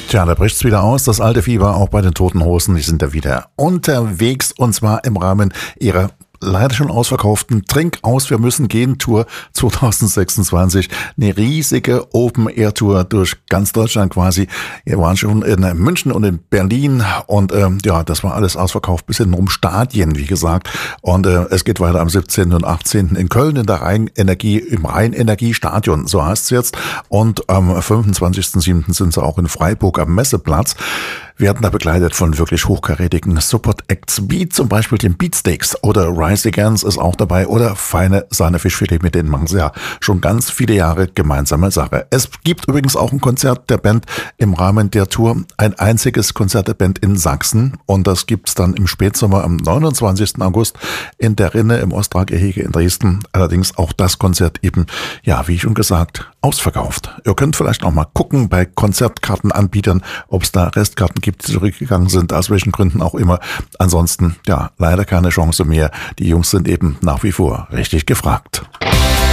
Tja, da bricht's wieder aus, das alte Fieber, auch bei den Toten Hosen. Die sind da wieder unterwegs, und zwar im Rahmen ihrer leider schon ausverkauften Trink aus, wir müssen gehen Tour 2026. Eine riesige Open-Air-Tour durch ganz Deutschland quasi. Wir waren schon in München und in Berlin und ja, das war alles ausverkauft bis hin um Stadien, wie gesagt. Und es geht weiter am 17. und 18. in Köln in der im Rhein-Energie-Stadion, so heißt es jetzt. Und am 25.07. sind sie auch in Freiburg am Messeplatz. Wir hatten da begleitet von wirklich hochkarätigen Support-Acts, wie zum Beispiel den Beatsteaks oder Rise Against ist auch dabei oder Feine Sahne Fischfilet, mit denen machen sie ja schon ganz viele Jahre gemeinsame Sache. Es gibt übrigens auch ein Konzert der Band im Rahmen der Tour, ein einziges Konzert der Band in Sachsen, und das gibt's dann im Spätsommer am 29. August in der Rinne im Ostrag-Gehege in Dresden. Allerdings auch das Konzert eben, ja, wie schon gesagt, ausverkauft. Ihr könnt vielleicht noch mal gucken bei Konzertkartenanbietern, ob es da Restkarten gibt, die zurückgegangen sind, aus welchen Gründen auch immer. Ansonsten, ja, leider keine Chance mehr. Die Jungs sind eben nach wie vor richtig gefragt.